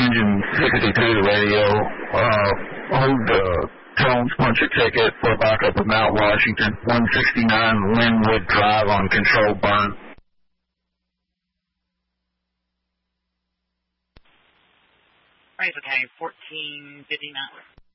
Engine 62 radio. Hold Jones Puncher ticket for backup of Mount Washington, 169 Linwood Drive on Control Burn. Right, okay, 1459.